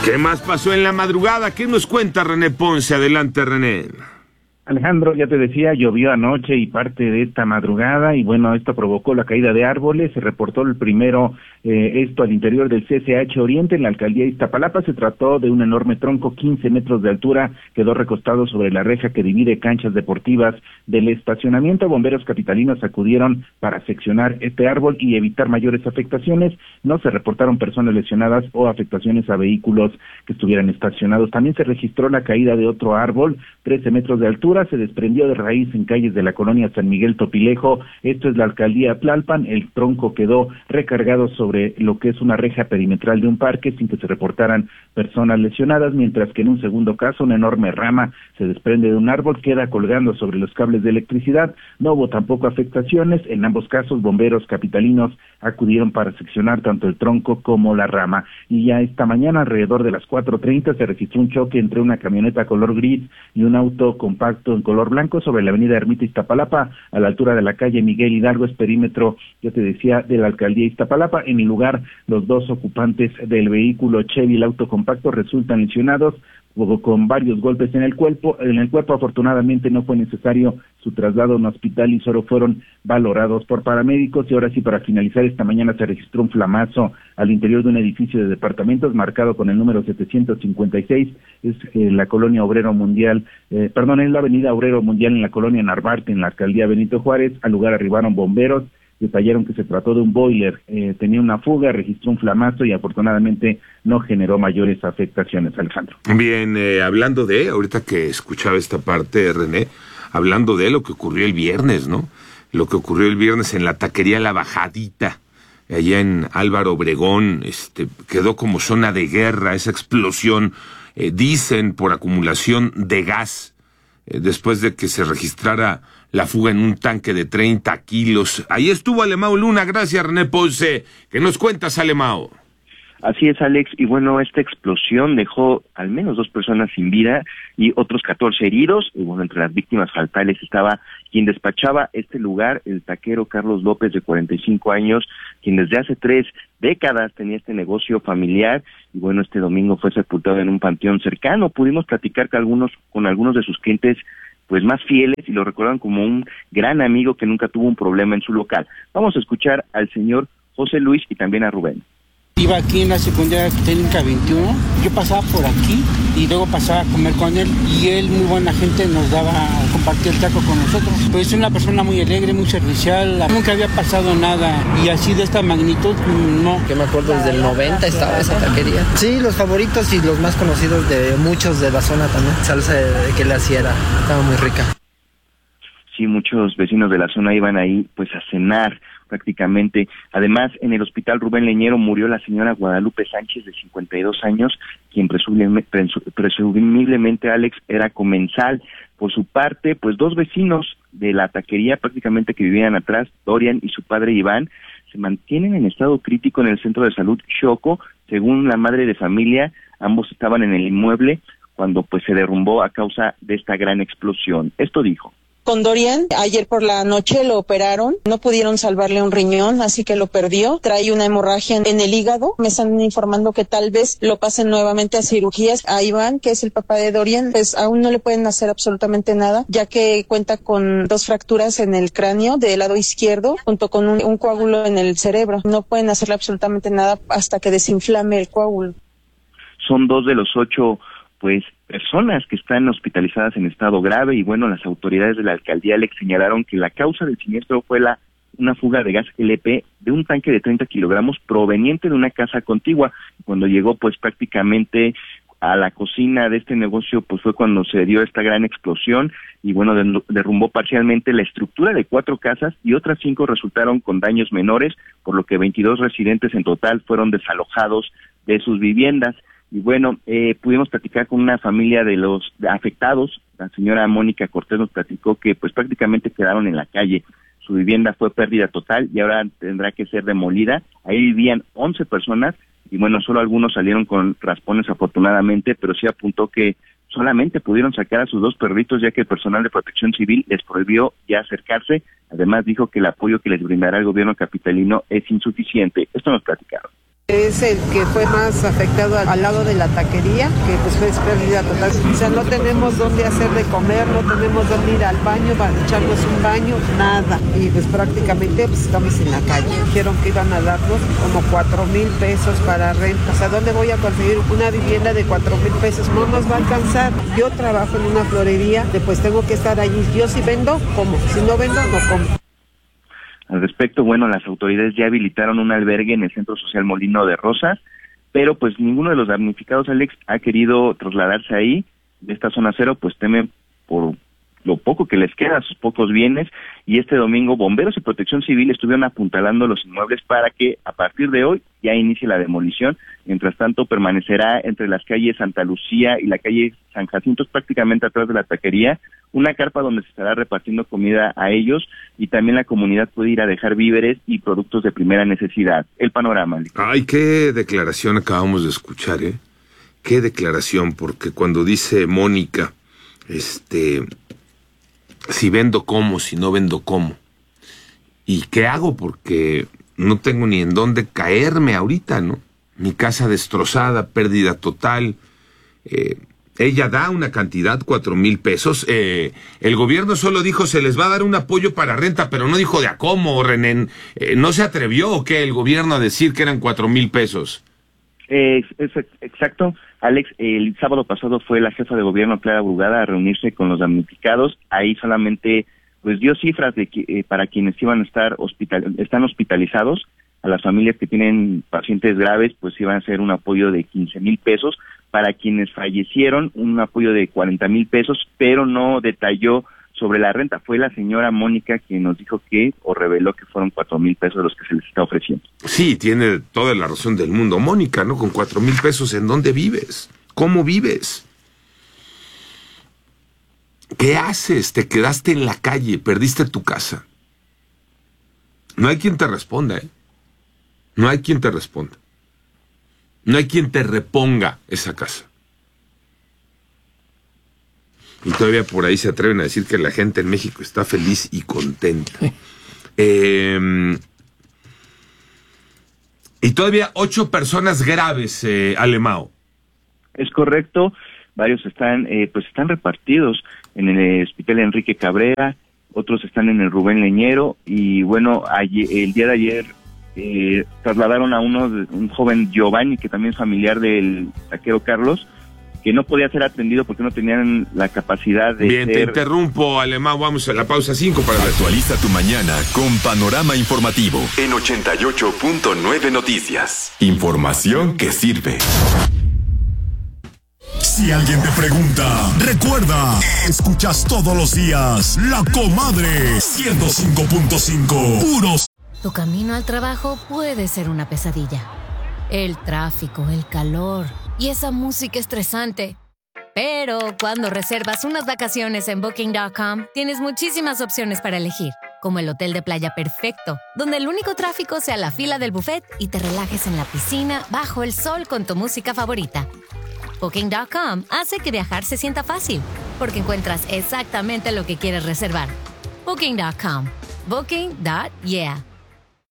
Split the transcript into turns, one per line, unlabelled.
¿Qué más pasó en la madrugada? ¿Qué nos cuenta René Ponce? Adelante, René.
Alejandro, ya te decía, llovió anoche y parte de esta madrugada y bueno, esto provocó la caída de árboles. Se reportó el primero esto al interior del CCH Oriente en la alcaldía de Iztapalapa. Se trató de un enorme tronco, 15 metros de altura, quedó recostado sobre la reja que divide canchas deportivas del estacionamiento. Bomberos capitalinos acudieron para seccionar este árbol y evitar mayores afectaciones. No se reportaron personas lesionadas o afectaciones a vehículos que estuvieran estacionados. También se registró la caída de otro árbol, 13 metros de altura. Se desprendió de raíz en calles de la colonia San Miguel Topilejo, esto es la alcaldía Tlalpan. El tronco quedó recargado sobre lo que es una reja perimetral de un parque sin que se reportaran personas lesionadas, mientras que en un segundo caso una enorme rama se desprende de un árbol, queda colgando sobre los cables de electricidad. No hubo tampoco afectaciones. En ambos casos bomberos capitalinos acudieron para seccionar tanto el tronco como la rama. Y ya esta mañana alrededor de las 4:30 se registró un choque entre una camioneta color gris y un auto compacto en color blanco sobre la avenida Ermita Iztapalapa, a la altura de la calle Miguel Hidalgo, es perímetro, yo te decía, de la alcaldía Iztapalapa. En el lugar, los dos ocupantes del vehículo Chevy, el auto compacto, resultan lesionados con varios golpes en el cuerpo. Afortunadamente no fue necesario su traslado a un hospital y solo fueron valorados por paramédicos. Y ahora sí, para finalizar, esta mañana se registró un flamazo al interior de un edificio de departamentos marcado con el número 756, es la colonia Obrero Mundial, es la avenida Obrero Mundial en la colonia Narvarte, en la alcaldía Benito Juárez. Al lugar arribaron bomberos, detallaron que se trató de un boiler, tenía una fuga, registró un flamazo y afortunadamente no generó mayores afectaciones, Alejandro.
Bien, hablando de, ahorita que escuchaba esta parte, René, hablando de lo que ocurrió el viernes, ¿no? Lo que ocurrió el viernes en la taquería La Bajadita, allá en Álvaro Obregón, quedó como zona de guerra esa explosión, dicen por acumulación de gas, después de que se registrara la fuga en un tanque de 30 kilos. Ahí estuvo Alemao Luna. Gracias, René Ponce. ¿Qué nos cuentas, Alemao?
Así es, Alex, y bueno, esta explosión dejó al menos 2 personas sin vida y otros 14 heridos, y bueno, entre las víctimas fatales estaba quien despachaba este lugar, el taquero Carlos López, de 45 años, quien desde hace 3 décadas tenía este negocio familiar, y bueno, este domingo fue sepultado en un panteón cercano. Pudimos platicar con algunos de sus clientes pues más fieles y lo recuerdan como un gran amigo que nunca tuvo un problema en su local. Vamos a escuchar al señor José Luis y también a Rubén.
Iba aquí en la secundaria técnica 21, yo pasaba por aquí y luego pasaba a comer con él y él, muy buena gente, nos daba a compartir el taco con nosotros. Pues es una persona muy alegre, muy servicial, nunca había pasado nada y así de esta magnitud, no.
Yo me acuerdo desde el 90 estaba esa taquería. Sí, los favoritos y los más conocidos de muchos de la zona también. Salsa que le hacía estaba muy rica.
Sí, muchos vecinos de la zona iban ahí pues a cenar prácticamente. Además, en el hospital Rubén Leñero murió la señora Guadalupe Sánchez, de 52 años, quien presumiblemente, Alex, era comensal. Por su parte, pues 2 vecinos de la taquería prácticamente que vivían atrás, Dorian y su padre Iván, se mantienen en estado crítico en el centro de salud Xoco. Según la madre de familia, ambos estaban en el inmueble cuando pues se derrumbó a causa de esta gran explosión. Esto dijo.
Con Dorian, ayer por la noche lo operaron, no pudieron salvarle un riñón, así que lo perdió, trae una hemorragia en el hígado, me están informando que tal vez lo pasen nuevamente a cirugías. A Iván, que es el papá de Dorian, pues aún no le pueden hacer absolutamente nada, ya que cuenta con 2 fracturas en el cráneo del lado izquierdo, junto con un coágulo en el cerebro. No pueden hacerle absolutamente nada hasta que desinflame el coágulo.
Son 2 de los 8 personas que están hospitalizadas en estado grave y bueno, las autoridades de la alcaldía le señalaron que la causa del siniestro fue una fuga de gas LP de un tanque de 30 kilogramos proveniente de una casa contigua. Cuando llegó pues prácticamente a la cocina de este negocio, pues fue cuando se dio esta gran explosión y bueno, derrumbó parcialmente la estructura de 4 casas y otras 5 resultaron con daños menores, por lo que 22 residentes en total fueron desalojados de sus viviendas. Y bueno, pudimos platicar con una familia de los afectados. La señora Mónica Cortés nos platicó que pues prácticamente quedaron en la calle. Su vivienda fue pérdida total y ahora tendrá que ser demolida. Ahí vivían 11 personas y bueno, solo algunos salieron con raspones afortunadamente, pero sí apuntó que solamente pudieron sacar a sus 2 perritos ya que el personal de protección civil les prohibió ya acercarse. Además dijo que el apoyo que les brindará el gobierno capitalino es insuficiente. Esto nos platicaron.
Es el que fue más afectado al lado de la taquería, que pues fue pérdida total. O sea, no tenemos dónde hacer de comer, no tenemos dónde ir al baño para echarnos un baño, nada. Y pues prácticamente pues estamos en la calle. Dijeron que iban a darnos como 4,000 pesos para renta. O sea, ¿dónde voy a conseguir una vivienda de 4,000 pesos? No nos va a alcanzar. Yo trabajo en una florería, pues tengo que estar allí. Yo si vendo, como. Si no vendo, no como.
Al respecto, bueno, las autoridades ya habilitaron un albergue en el Centro Social Molino de Rosas, pero pues ninguno de los damnificados, Alex, ha querido trasladarse ahí. De esta zona cero, pues temen por lo poco que les queda, sus pocos bienes, y este domingo bomberos y protección civil estuvieron apuntalando los inmuebles para que a partir de hoy ya inicie la demolición. Mientras tanto, permanecerá entre las calles Santa Lucía y la calle San Jacinto, prácticamente atrás de la taquería, una carpa donde se estará repartiendo comida a ellos, y también la comunidad puede ir a dejar víveres y productos de primera necesidad. El panorama.
Ay, qué declaración acabamos de escuchar, ¿eh? Qué declaración, porque cuando dice Mónica, si vendo como, si no vendo como. ¿Y qué hago? Porque no tengo ni en dónde caerme ahorita, ¿no? Mi casa destrozada, pérdida total. Ella da una cantidad, 4,000 pesos. El gobierno solo dijo, se les va a dar un apoyo para renta, pero no dijo de a cómo, René. ¿No se atrevió o qué el gobierno a decir que eran 4,000 pesos?
Exacto, Alex. El sábado pasado fue la jefa de gobierno, Clara Brugada, a reunirse con los damnificados. Ahí solamente pues dio cifras de que para quienes iban a estar están hospitalizados. A las familias que tienen pacientes graves, pues iban a ser un apoyo de 15,000 pesos. Para quienes fallecieron, un apoyo de 40,000 pesos, pero no detalló sobre la renta. Fue la señora Mónica quien nos dijo reveló que fueron 4,000 pesos los que se les está ofreciendo.
Sí, tiene toda la razón del mundo, Mónica, ¿no? Con 4,000 pesos, ¿en dónde vives? ¿Cómo vives? ¿Qué haces? Te quedaste en la calle, perdiste tu casa. No hay quien te responda, ¿eh? No hay quien te responda. No hay quien te reponga esa casa. Y todavía por ahí se atreven a decir que la gente en México está feliz y contenta. Y todavía 8 personas graves, Alemão.
Es correcto. Varios están repartidos en el Hospital Enrique Cabrera, otros están en el Rubén Leñero, y bueno, el día de ayer trasladaron a un joven Giovanni, que también es familiar del taquero Carlos, que no podía ser atendido porque no tenían la capacidad de
Bien, te interrumpo, Alemão, vamos a la pausa 5 para...
Actualiza tu mañana con Panorama Informativo en 88.9 Noticias. Información que sirve.
Si alguien te pregunta, recuerda, escuchas todos los días La Comadre 105.5, puros.
Tu camino al trabajo puede ser una pesadilla. El tráfico, el calor y esa música estresante. Pero cuando reservas unas vacaciones en Booking.com, tienes muchísimas opciones para elegir, como el hotel de playa perfecto, donde el único tráfico sea la fila del buffet y te relajes en la piscina bajo el sol con tu música favorita. Booking.com hace que viajar se sienta fácil, porque encuentras exactamente lo que quieres reservar. Booking.com. Booking.yeah.